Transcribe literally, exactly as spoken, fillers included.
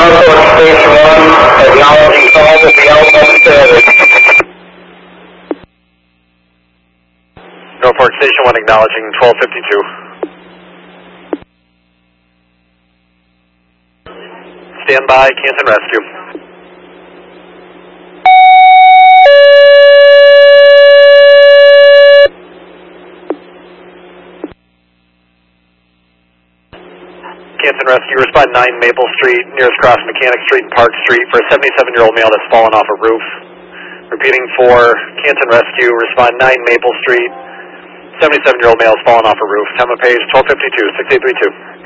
Norfolk Station one, acknowledging call to the outbound service. Norfolk Station one acknowledging twelve fifty-two. Stand by, Canton Rescue. Canton Rescue, respond nine Maple Street, nearest cross Mechanic Street and Park Street for a seventy-seven-year-old male that's fallen off a roof. Repeating for Canton Rescue, respond nine Maple Street, seventy-seven-year-old male has fallen off a roof. Time of page twelve fifty-two, six eight three two.